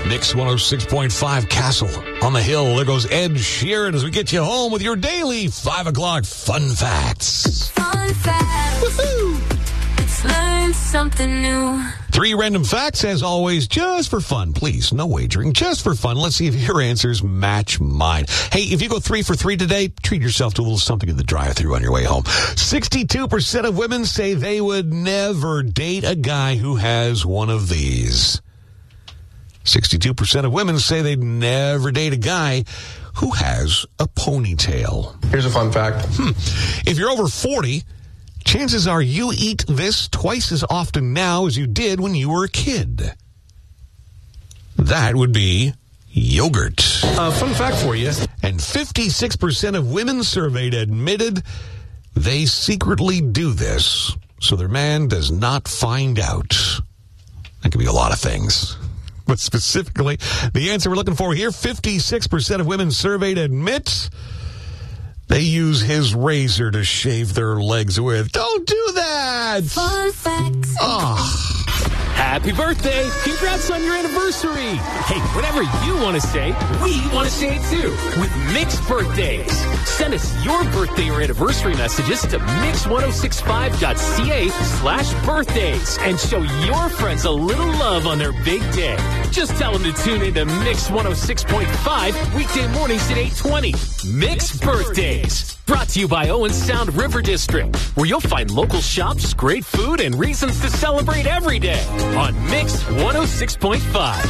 Mix 106.5 Castle on the Hill. There goes Ed Sheeran as we get you home with your daily 5 o'clock fun facts. Fun facts. Woohoo! Let's learn something new. 3 random facts, as always, just for fun. Please, no wagering, just for fun. Let's see if your answers match mine. Hey, if you go 3 for 3 today, treat yourself to a little something at the drive-thru on your way home. 62% of women say they would never date a guy who has one of these. 62% of women say they'd never date a guy who has a ponytail. Here's a fun fact. If you're over 40, chances are you eat this twice as often now as you did when you were a kid. That would be yogurt. Fun fact for you. And 56% of women surveyed admitted they secretly do this so their man does not find out. That could be a lot of things. But specifically, the answer we're looking for here, 56% of women surveyed admit they use his razor to shave their legs with. Don't do that! Fun facts. Happy birthday! Congrats on your anniversary! Hey, whatever you want to say, we want to say it too with Mix Birthdays. Send us your birthday or anniversary messages to mix1065.ca/birthdays and show your friends a little love on their big day. Just tell them to tune into Mix 106.5 weekday mornings at 8:20. Mix Birthdays. Brought to you by Owen Sound River District, where you'll find local shops, great food, and reasons to celebrate every day on Mix 106.5.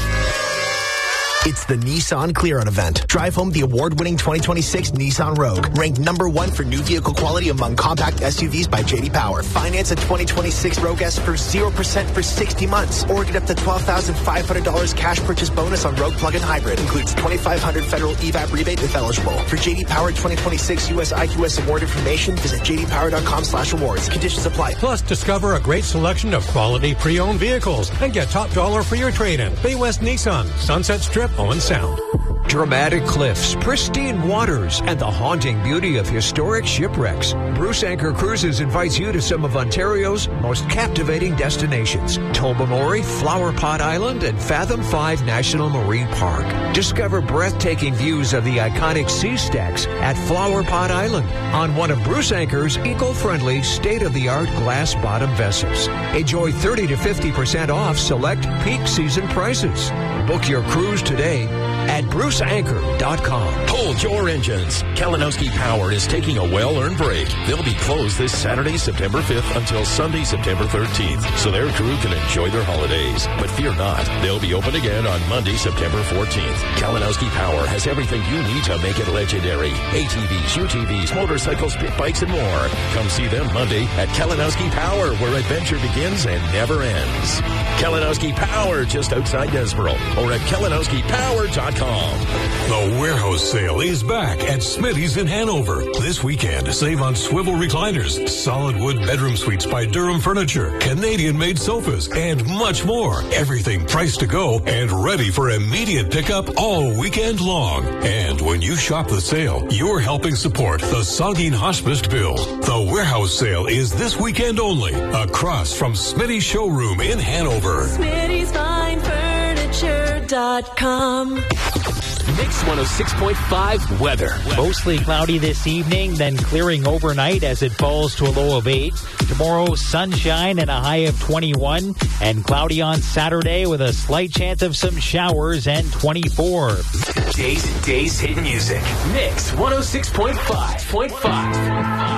It's the Nissan Clear Out event. Drive home the award-winning 2026 Nissan Rogue, ranked #1 for new vehicle quality among compact SUVs by J.D. Power. Finance a 2026 Rogue S for 0% for 60 months, or get up to $12,500 cash purchase bonus on Rogue Plug-in Hybrid. Includes $2,500 federal EVAP rebate if eligible. For J.D. Power 2026 U.S. IQS award information, visit jdpower.com/awards. Conditions apply. Plus, discover a great selection of quality pre-owned vehicles and get top dollar for your trade-in. Bay West Nissan, Sunset Strip, Owen Sound. Dramatic cliffs, pristine waters, and the haunting beauty of historic shipwrecks. Bruce Anchor Cruises invites you to some of Ontario's most captivating destinations. Tobermory, Flower Pot Island, and Fathom 5 National Marine Park. Discover breathtaking views of the iconic sea stacks at Flower Pot Island on one of Bruce Anchor's eco-friendly, state-of-the-art glass-bottom vessels. Enjoy 30 to 50% off select peak season prices. Book your cruise today at bruceanchor.com. Hold your engines. Kalinowski Power is taking a well-earned break. They'll be closed this Saturday, September 5th until Sunday, September 13th, so their crew can enjoy their holidays. But fear not, they'll be open again on Monday, September 14th. Kalinowski Power has everything you need to make it legendary. ATVs, UTVs, motorcycles, pit bikes, and more. Come see them Monday at Kalinowski Power, where adventure begins and never ends. Kalinowski Power, just outside Desboro, or at kalinowskipower.com. The warehouse sale is back at Smitty's in Hanover. This weekend, save on swivel recliners, solid wood bedroom suites by Durham Furniture, Canadian-made sofas, and much more. Everything priced to go and ready for immediate pickup all weekend long. And when you shop the sale, you're helping support the Saugeen Hospice Bill. The warehouse sale is this weekend only, across from Smitty's showroom in Hanover. Smitty'sFineFurniture.com. Mix 106.5 weather. Mostly cloudy this evening, then clearing overnight as it falls to a low of 8. Tomorrow, sunshine and a high of 21. And cloudy on Saturday with a slight chance of some showers and 24. Days hit music. Mix 106.5.